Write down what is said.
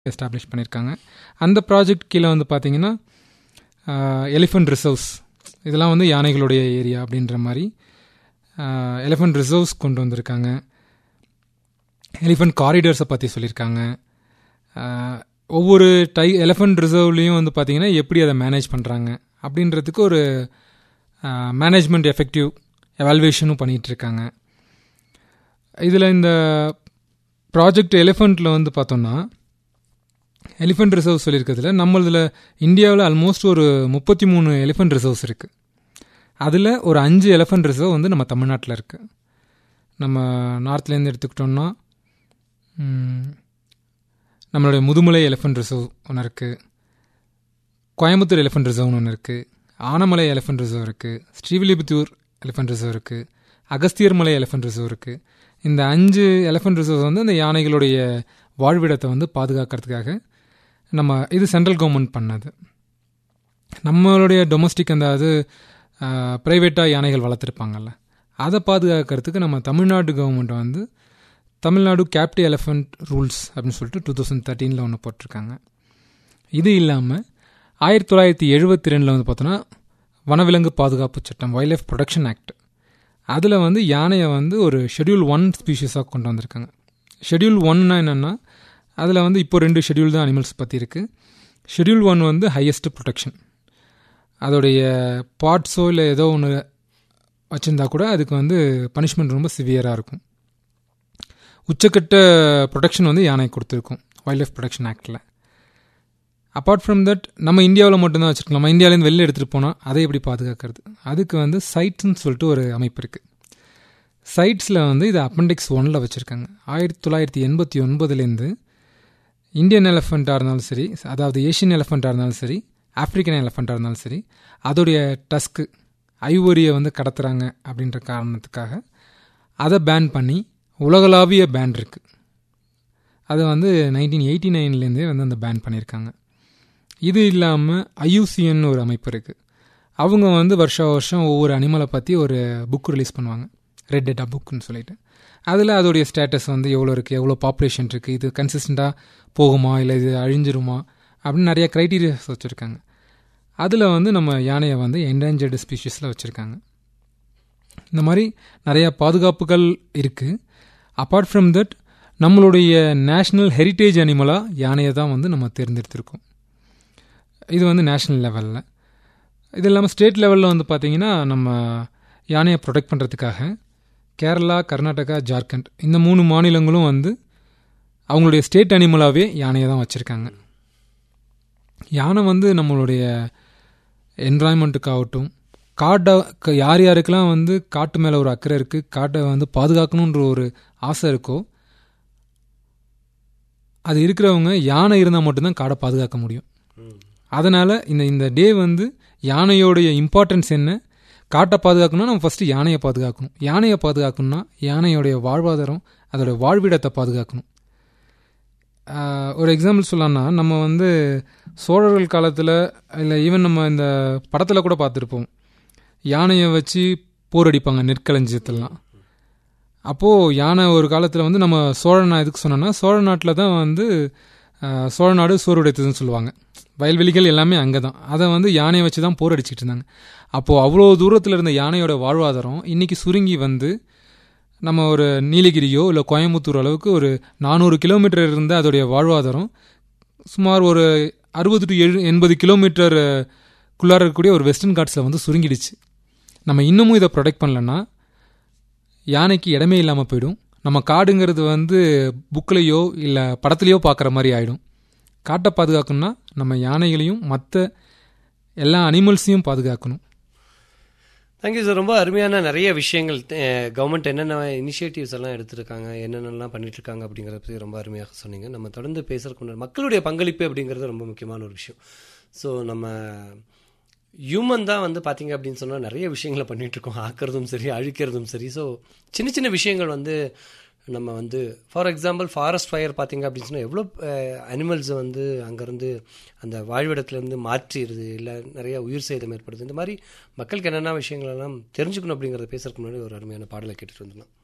Establish பண்ணியிருக்காங்க. அந்த project கீழே வந்து பார்த்திங்கன்னா எலிஃபண்ட் ரிசர்வ்ஸ், இதெல்லாம் வந்து யானைகளுடைய ஏரியா அப்படின்ற மாதிரி எலிஃபண்ட் ரிசர்வ்ஸ் கொண்டு வந்திருக்காங்க. எலிஃபண்ட் காரிடர்ஸை பற்றி சொல்லியிருக்காங்க. ஒவ்வொரு எலிஃபண்ட் ரிசர்வ்லேயும் வந்து பார்த்திங்கன்னா எப்படி அதை மேனேஜ் பண்ணுறாங்க அப்படின்றதுக்கு ஒரு மேனேஜ்மெண்ட் எஃபெக்டிவ் எவால்வேஷனும் பண்ணிகிட்ருக்காங்க. இதில் இந்த ப்ராஜெக்ட் எலிஃபண்ட்டில் வந்து பார்த்தோன்னா எலிஃபண்ட் ரிசர்வ் சொல்லியிருக்கிறதுல நம்மளதில் இந்தியாவில் ஆல்மோஸ்ட் ஒரு 33 எலிஃபண்ட் ரிசர்வ்ஸ் இருக்குது. அதில் ஒரு 5 எலிஃபண்ட் ரிசர்வ் வந்து நம்ம தமிழ்நாட்டில் இருக்குது. நம்ம நார்த்லேருந்து எடுத்துக்கிட்டோம்னா நம்மளுடைய முதுமலை எலிஃபண்ட் ரிசர்வ் ஒன்று இருக்குது, கோயம்புத்தூர் எலிஃபண்ட் ரிசர்வ்னு ஒன்று இருக்குது, ஆனமலை எலிஃபண்ட் ரிசர்வ் இருக்குது, ஸ்ரீவில்லிபுத்தூர் எலிஃபண்ட் ரிசர்வ் இருக்குது, அகஸ்தியர் மலை எலிஃபண்ட் ரிசர்வ் இருக்குது. இந்த 5 எலிஃபண்ட் ரிசர்வ் வந்து இந்த யானைகளுடைய வாழ்விடத்தை வந்து பாதுகாக்கிறதுக்காக இது சென்ட்ரல் கவர்மெண்ட் பண்ணது. நம்மளுடைய டொமஸ்டிக் அது ப்ரைவேட்டாக யானைகள் வளர்த்துருப்பாங்கல்ல, அதை பாதுகாக்கிறதுக்கு நம்ம தமிழ்நாடு கவர்மெண்ட் வந்து தமிழ்நாடு கேப்டிவ் எலிஃபண்ட் ரூல்ஸ் அப்படின்னு சொல்லிட்டு 2013 ஒன்று போட்டிருக்காங்க. இது இல்லாமல் 1972 வந்து பார்த்தோன்னா வனவிலங்கு பாதுகாப்பு சட்டம், வைல்ட் லைஃப் ப்ரொடெக்ஷன் ஆக்ட், அதில் வந்து யானையை வந்து ஒரு ஷெட்யூல் 1 ஸ்பீஷீஸாக கொண்டு வந்திருக்காங்க. ஷெட்யூல் 1னா என்னென்னா அதில் வந்து இப்போ 2 ஷெட்யூல் தான் அனிமல்ஸ் பற்றி இருக்குது. ஷெட்யூல் 1 வந்து ஹையஸ்ட் ப்ரொடெக்ஷன், அதோடைய பார்ட்ஸோ இல்லை ஏதோ ஒன்று வச்சுருந்தா கூட அதுக்கு வந்து பனிஷ்மெண்ட் ரொம்ப சிவியராக இருக்கும். உச்சக்கட்ட ப்ரொடெக்ஷன் வந்து யானை கொடுத்துருக்கும் வைல்ட் லைஃப் ப்ரொடெக்ஷன் ஆக்டில். அப்பார்ட் ஃப்ரம் தட் நம்ம இந்தியாவில் மட்டும்தான் வச்சுருக்கோம். நம்ம இந்தியாவிலேருந்து வெளில எடுத்துகிட்டு போனால் அதை எப்படி பாதுகாக்கிறது, அதுக்கு வந்து சைட்ஸ்ன்னு சொல்லிட்டு ஒரு அமைப்பு இருக்குது. சைட்ஸில் வந்து இது அப்பெண்டிக்ஸ் 1 வச்சுருக்காங்க. 1989 இந்தியன் எலிஃபண்ட்டாக இருந்தாலும் சரி, அதாவது ஏஷியன் எலிஃபண்ட்டாக இருந்தாலும் சரி, ஆப்ரிக்கன் எலிஃபண்ட்டாக இருந்தாலும் சரி, அதோடைய டஸ்க்கு ஐவரியை வந்து கடத்துகிறாங்க அப்படின்ற காரணத்துக்காக அதை பேன் பண்ணி உலகளாவிய பேன் இருக்குது. அது வந்து 1989 வந்து அந்த பேன் பண்ணியிருக்காங்க. இது இல்லாமல் IUCN ஒரு அமைப்பு இருக்குது. அவங்க வந்து வருஷம் ஒவ்வொரு அனிமலை பற்றி ஒரு புக் ரிலீஸ் பண்ணுவாங்க, ரெட் டேட்டா புக்குன்னு சொல்லிட்டு. அதில் அதோடைய ஸ்டேட்டஸ் வந்து எவ்வளோ இருக்குது, எவ்வளோ பாப்புலேஷன் இருக்குது, இது கன்சிஸ்டண்ட்டாக போகுமா இல்லை இது அழிஞ்சிருமா அப்படின்னு நிறைய க்ரைட்டீரியாஸ் வச்சுருக்காங்க. அதில் வந்து நம்ம யானையை வந்து என்டேஞ்சர்டு ஸ்பீஷீஸில் வச்சுருக்காங்க. இந்த மாதிரி நிறையா பாதுகாப்புகள் இருக்குது. அப்பார்ட் ஃப்ரம் தட் நம்மளுடைய நேஷ்னல் ஹெரிட்டேஜ் அனிமலாக யானையை தான் வந்து நம்ம தேர்ந்தெடுத்திருக்கோம். இது வந்து நேஷ்னல் லெவலில். இது இல்லாமல் ஸ்டேட் லெவலில் வந்து பார்த்திங்கன்னா நம்ம யானையை ப்ரொடெக்ட் பண்ணுறதுக்காக கேரளா, கர்நாடகா, ஜார்க்கண்ட் இந்த 3 மாநிலங்களும் வந்து அவங்களுடைய ஸ்டேட் அனிமலாகவே யானையை தான் வச்சுருக்காங்க. யானை வந்து நம்மளுடைய என்வாயன்மெண்ட்டுக்காகட்டும், காட்டை யார் யாருக்கெல்லாம் வந்து காட்டு மேலே ஒரு அக்கறை இருக்குது, காட்டை வந்து பாதுகாக்கணுன்ற ஒரு ஆசை இருக்கோ அது இருக்கிறவங்க யானை இருந்தால் மட்டும்தான் காடை பாதுகாக்க முடியும். அதனால் இந்த டே வந்து யானையோடைய இம்பார்ட்டன்ஸ் என்ன, காட்டை பாதுகாக்கணும்னா நம்ம ஃபஸ்ட்டு யானையை பாதுகாக்கணும். யானையை பாதுகாக்கணும்னா யானையோடைய வாழ்வாதாரம், அதோடைய வாழ்விடத்தை பாதுகாக்கணும். ஒரு எக்ஸாம்பிள் சொல்லலாம்னா நம்ம வந்து சோழர்கள் காலத்தில் இல்லை ஈவன் நம்ம இந்த படத்தில் கூட பார்த்துருப்போம், யானையை வச்சு போர் அடிப்பாங்க நெற்களஞ்சியத்திலாம். அப்போது யானை ஒரு காலத்தில் வந்து நம்ம சோழ எதுக்கு சொன்னோன்னா சோழ நாட்டில் தான் வந்து சோழ நாடு சோறுடைத்ததுன்னு சொல்லுவாங்க. வயல்வெளிகள் எல்லாமே அங்கே தான். அதை வந்து யானையை வச்சு தான் போர் அடிச்சுட்டு இருந்தாங்க. அப்போது அவ்வளோ தூரத்தில் இருந்த யானையோட வாழ்வாதாரம் இன்றைக்கி சுருங்கி வந்து நம்ம ஒரு நீலகிரியோ இல்லை கோயம்புத்தூர் அளவுக்கு ஒரு 400 கிலோமீட்டர் இருந்த அதோடைய வாழ்வாதாரம் சுமார் ஒரு 60 to 80 கிலோமீட்டருக்குள்ளார இருக்கக்கூடிய ஒரு வெஸ்டர்ன் காட்ஸில் வந்து சுருங்கிடுச்சு. நம்ம இன்னமும் இதை ப்ரொடெக்ட் பண்ணலன்னா யானைக்கு இடமே இல்லாமல் போயிடும். நம்ம காடுங்கிறது வந்து புக்கிலையோ இல்லை படத்துலையோ பார்க்குற மாதிரி ஆகிடும். காட்டை பாதுகாக்கணும்னா நம்ம யானைகளையும் மற்ற எல்லா அனிமல்ஸையும் பாதுகாக்கணும். Thank you sir. ரொம்ப அருமையான நிறைய விஷயங்கள் கவர்மெண்ட் என்னென்ன இனிஷியேட்டிவ்ஸ் எல்லாம் எடுத்துருக்காங்க, என்னென்னலாம் பண்ணிட்டுருக்காங்க அப்படிங்கிறத பற்றி ரொம்ப அருமையாக சொன்னீங்க. நம்ம தொடர்ந்து பேசுறதுக்கு முன்னாடி மக்களுடைய பங்களிப்பு அப்படிங்கிறது ரொம்ப முக்கியமான ஒரு விஷயம். ஸோ நம்ம ஹியூமன் தான் வந்து பார்த்திங்க அப்படின்னு சொன்னால் நிறைய விஷயங்களை பண்ணிகிட்ருக்கோம், ஆக்கிறதும் சரி அழிக்கிறதும் சரி. ஸோ சின்ன சின்ன விஷயங்கள் வந்து நம்ம வந்து ஃபார் எக்ஸாம்பிள் ஃபாரஸ்ட் ஃபயர் பார்த்திங்க அப்படின்னு சொன்னால் எவ்வளோ அனிமல்ஸை வந்து அங்கேருந்து அந்த வாழ்விடத்துலேருந்து மாற்றிடுது, இல்லை நிறைய உயிர் சேதம் ஏற்படுது. இந்த மாதிரி மக்களுக்கு என்னென்ன விஷயங்களெல்லாம் தெரிஞ்சுக்கணும் அப்படிங்கிறத பேசுறதுக்கு முன்னாடி ஒரு அருமையான பாடலை கேட்டுட்டு வந்துடலாம்.